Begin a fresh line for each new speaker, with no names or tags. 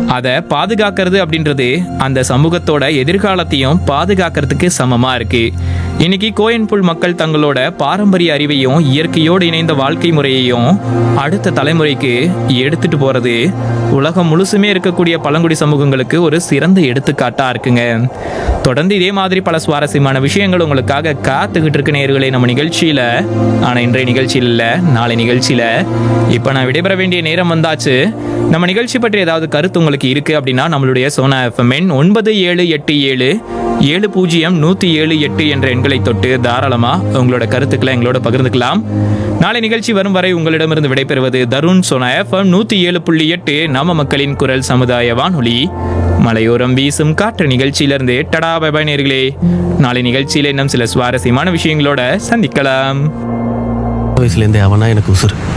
அதை பாதுகாக்கிறது அப்படின்றது அந்த சமூகத்தோட எதிர்காலத்தையும் பாதுகாக்கிறதுக்கு சமமா இருக்கு. இன்னைக்கு கோயன்புல் மக்கள் தங்களோட பாரம்பரிய அறிவையும் இயற்கையோடு இணைந்த வாழ்க்கை முறையையும் அடுத்த தலைமுறைக்கு எடுத்துட்டு போறது உலகம் முழுசுமே இருக்கக்கூடிய பழங்குடி சமூகங்களுக்கு ஒரு சிறந்த எடுத்துக்காட்டா இருக்குங்க. தொடர்ந்து இதே மாதிரி பல சுவாரஸ்யமான விஷயங்கள் உங்களுக்காக காத்துக்கிட்டு இருக்கு நேயர்களே நம்ம நிகழ்ச்சியில. ஆனா இன்றைய நிகழ்ச்சியில் இல்ல, நாளை நிகழ்ச்சியில. இப்ப நான் விடைபெற வேண்டிய நேரம் வந்தாச்சு. நம்ம நிகழ்ச்சி பற்றி ஏதாவது கருத்து உங்களுக்கு இருக்கு அப்படின்னா நம்மளுடைய சோனா எஃப்எம் 9787700178 என்ற எண்களை தொட்டு தாராளமா உங்களோட கருத்துக்களை எங்களோட பகிர்ந்துக்கலாம். நாளை நிகழ்ச்சி வரும் வரை உங்களிடமிருந்து விடைபெறுவது தருண். சோனா எஃப்எம் 107.8 நம்ம மக்களின் குரல் சமுதாய வானொலி. மலையோரம் வீசும் காற்று நிகழ்ச்சியிலிருந்து டடா பை பை நேயர்களே. நாளை நிகழ்ச்சியில இன்னும் சில சுவாரஸ்யமான விஷயங்களோட சந்திக்கலாம்.
வயசுலேருந்தே அவனா எனக்கு உசுறு.